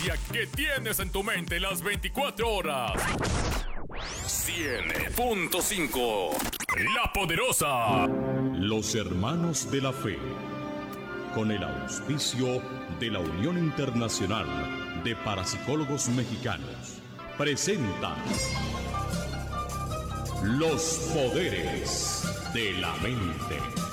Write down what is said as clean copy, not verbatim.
noticia que tienes en tu mente las 24 horas. 100.5 La Poderosa. Los Hermanos de la Fe, con el auspicio de la Unión Internacional de Parapsicólogos Mexicanos, presenta Los Poderes de la Mente.